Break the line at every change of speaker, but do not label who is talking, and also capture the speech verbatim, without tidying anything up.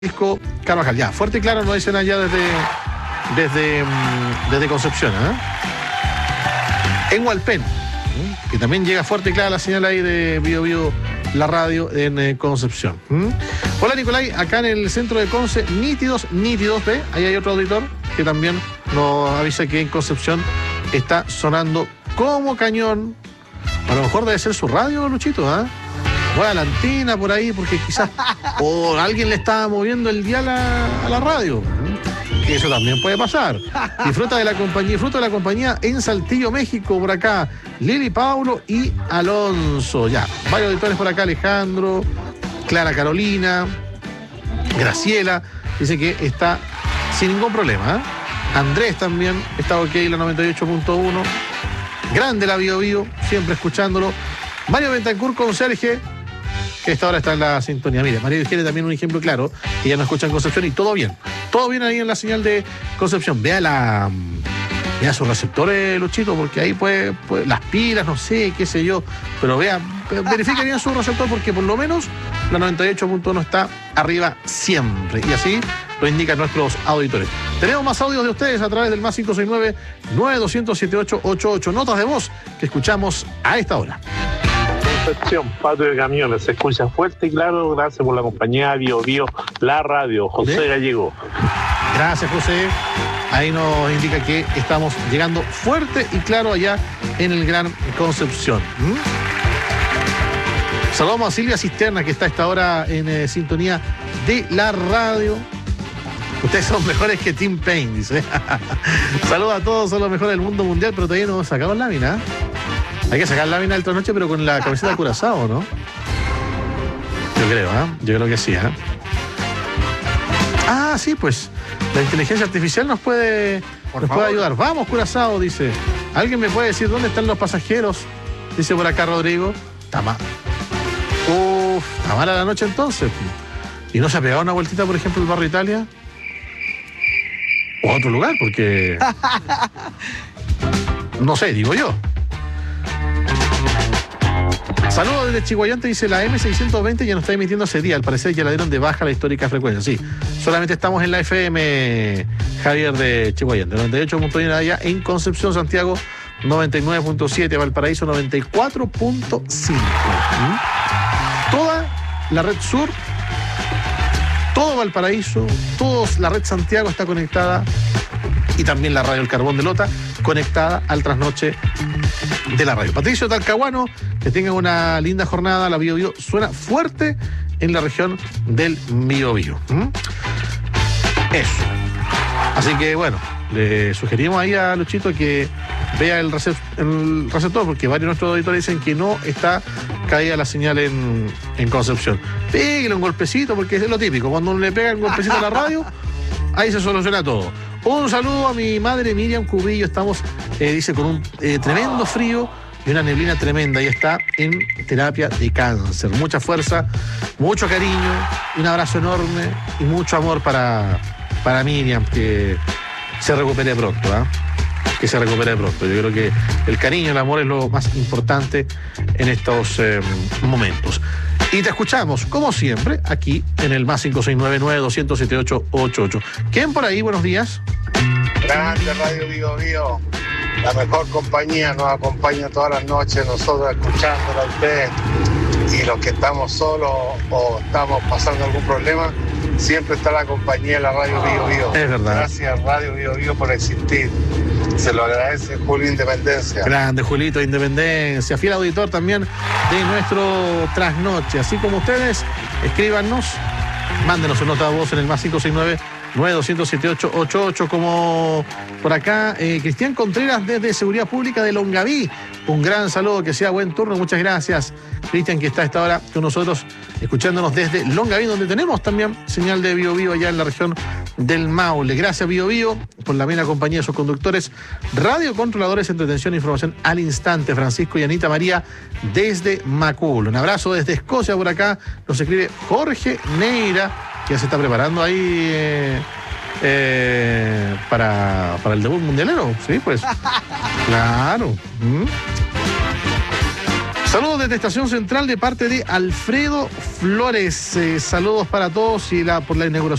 Francisco Carvajal. Ya, fuerte y claro nos dicen allá desde, desde, desde Concepción, ¿eh? En Hualpén, ¿eh? Que también llega fuerte y clara la señal ahí de Bio Bio, la radio en eh, Concepción. ¿Mm? Hola Nicolai, acá en el centro de Conce, nítidos, nítidos, ¿ve? Ahí hay otro auditor que también nos avisa que en Concepción está sonando como cañón. A lo mejor debe ser su radio, Luchito, ¿ah? ¿eh? Voy la antena por ahí porque quizás o alguien le estaba moviendo el dial a, a la radio. Que eso también puede pasar. Disfruta de la compañía, disfruta de la compañía en Saltillo, México, por acá. Lili, Paulo y Alonso. Ya, varios auditores por acá, Alejandro, Clara Carolina, Graciela, dice que está sin ningún problema, ¿eh? Andrés también está ok, la noventa y ocho punto uno. Grande la Bio Bio, siempre escuchándolo. Mario Bentancur con Sergio, que esta hora está en la sintonía. Mire, María Eugenia también un ejemplo claro, que ya no escucha en Concepción y todo bien. Todo bien ahí en la señal de Concepción. Vea la vea sus receptores, Luchito, porque ahí puede, puede las pilas, no sé, qué sé yo, pero vea, verifique bien su receptor porque por lo menos la noventa y ocho punto uno está arriba siempre. Y así lo indican nuestros auditores. Tenemos más audios de ustedes a través del más cinco seis nueve, nueve dos cero, siete ocho ocho ocho. Notas de voz que escuchamos a esta hora.
Concepción, patio de camiones, se escucha fuerte y claro, gracias por la compañía Bio Bio, la radio, José ¿De? Gallego.
Gracias, José. Ahí nos indica que estamos llegando fuerte y claro allá en el Gran Concepción. ¿Mm? Saludamos a Silvia Cisterna, que está a esta hora en eh, sintonía de la radio. Ustedes son mejores que Tim Payne, dice. Saludos a todos, son los mejores del mundo mundial, pero todavía no sacamos lámina. Hay que sacar lámina del trasnoche, pero con la camiseta de Curazao, ¿no? Yo creo, ¿eh? Yo creo que sí, ¿eh? Ah, sí, pues. La inteligencia artificial nos puede, nos puede ayudar. Vamos, Curazao, dice. ¿Alguien me puede decir dónde están los pasajeros? Dice por acá Rodrigo. Está mal. Uf, está mala la noche entonces. ¿Y no se ha pegado una vueltita, por ejemplo, el Barrio Italia? O a otro lugar, porque... No sé, digo yo. Saludos desde Chihuayante, dice la eme seiscientos veinte ya no está emitiendo ese día. Al parecer ya la dieron de baja la histórica frecuencia. Sí, solamente estamos en la F M, Javier, de Chihuayante. noventa y ocho punto uno allá en Concepción, Santiago, noventa y nueve punto siete, Valparaíso, noventa y cuatro punto cinco. ¿Mm? Toda la red sur, todo Valparaíso, toda la red Santiago está conectada. Y también la radio El Carbón de Lota, conectada al trasnoche de la radio. Patricio Talcahuano, que tengan una linda jornada. La Bio Bio suena fuerte en la región del Bio Bio. ¿Mm? Eso. Así que bueno, le sugerimos ahí a Luchito que vea el, recep- el receptor, porque varios de nuestros auditores dicen que no está caída la señal en, en Concepción. Pégale un golpecito, porque es lo típico. Cuando uno le pega un golpecito a la radio, ahí se soluciona todo. Un saludo a mi madre Miriam Cubillo. Estamos, eh, dice, con un eh, tremendo frío y una neblina tremenda. Y está en terapia de cáncer. Mucha fuerza, mucho cariño, un abrazo enorme y mucho amor para, para Miriam, que se recupere pronto, ¿eh? Que se recupere pronto. Yo creo que el cariño, el amor es lo más importante en estos eh, momentos. Y te escuchamos, como siempre, aquí en el más cinco seis nueve, nueve dos cero, siete ocho ocho ocho. ¿Quién por ahí? Buenos días.
Grande Radio Bio Bio, la mejor compañía, nos acompaña todas las noches, nosotros escuchándola a usted. Y los que estamos solos o estamos pasando algún problema, siempre está la compañía de la Radio Bio Bio.
Es verdad.
Gracias Radio Bio Bio por existir. Se lo agradece Julio Independencia.
Grande Julito Independencia, fiel auditor también de nuestro trasnoche. Así como ustedes, escríbanos, mándenos su nota de voz en el más cinco seis nueve, nueve dos cero, siete ocho ocho ocho, como por acá eh, Cristian Contreras desde Seguridad Pública de Longaví. Un gran saludo, que sea buen turno. Muchas gracias, Cristian, que está a esta hora con nosotros, escuchándonos desde Longaví, donde tenemos también señal de Bio Bio allá en la región del Maule. Gracias, Bio Bio, por la buena compañía de sus conductores. Radio Controladores, entretención e información al instante. Francisco y Anita María desde Macul. Un abrazo desde Escocia por acá. Nos escribe Jorge Neira, que ya se está preparando ahí eh, eh, para, para el debut mundialero. Sí, pues. Claro. ¿Mm? Saludos desde Estación Central de parte de Alfredo Flores. Eh, saludos para todos y la, por la inauguración